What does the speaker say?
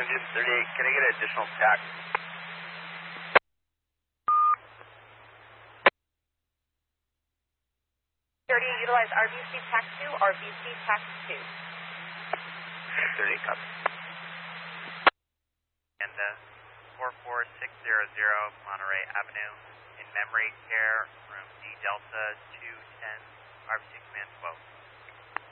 Just 38, can I get additional tax? Utilize RBC Tax 2, RBC Tax 2. 38, copy. And 44600 Monterey Avenue, in memory care, room D Delta 210, RBC Command 12.